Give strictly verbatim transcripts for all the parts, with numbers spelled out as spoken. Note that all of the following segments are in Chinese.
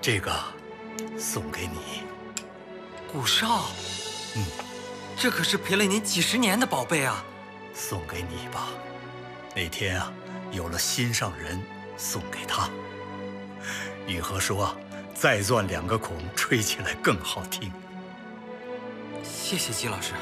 这个送给你。 古少， 嗯， 这可是陪了您几十年的宝贝啊！ 送给你吧。那天啊，有了心上人，送给他。雨禾说，再钻两个孔，吹起来更好听。 谢谢季老师。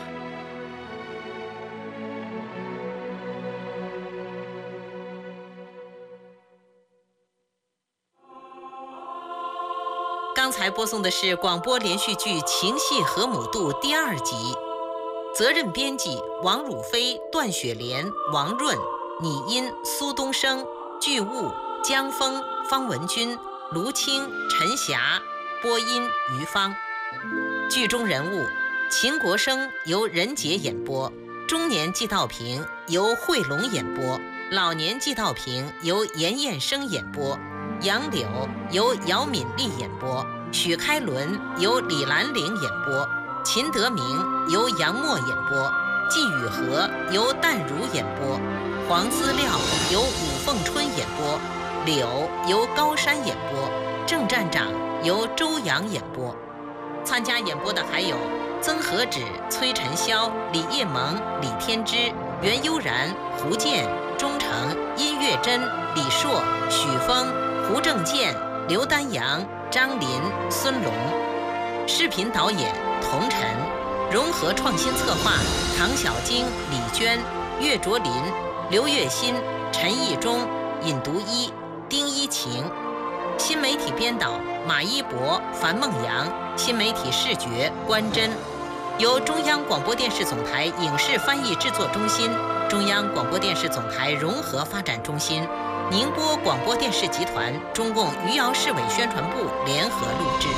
刚才播送的是广播连续剧《情系河姆渡》第二集，责任编辑王汝飞、段雪莲、王润，拟音苏东升，剧务江峰、方文军、卢青、陈霞，播音于芳。剧中人物秦国生由任杰演播，中年季道平由惠龙演播，老年季道平由严彦生演播，杨柳由姚敏丽演播，许开伦由李兰玲演播，秦德明由杨默演播，季雨禾由淡如演播，黄资料由武凤春演播，柳由高山演播，郑站长由周阳演播。参加演播的还有曾和芷、崔晨霄、李叶萌、李天之、袁悠然、胡建、钟诚、殷月珍、李硕、许峰、胡正健、刘丹阳、张林、孙龙。视频导演童晨，融合创新策划唐小晶、李娟、岳卓林、刘月新、陈义忠、尹独一、丁一晴。新媒体编导马一博、樊梦阳，新媒体视觉关真。由中央广播电视总台影视翻译制作中心、中央广播电视总台融合发展中心、宁波广播电视集团、中共余姚市委宣传部联合录制。